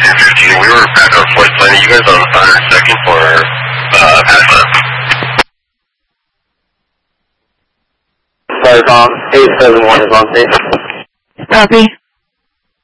215. We were back on flight plan. Are you guys on 102nd for Hazmat? Flight on 871 is on station. Copy.